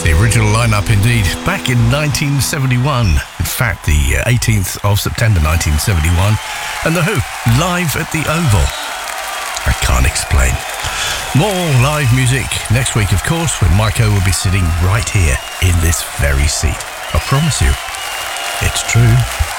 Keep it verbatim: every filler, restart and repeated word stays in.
The original lineup indeed, back in nineteen seventy-one. In fact, the eighteenth of September nineteen seventy-one. And The Who, live at the Oval. I can't explain. More live music next week, of course, when Maiko will be sitting right here in this very seat. I promise you, it's true.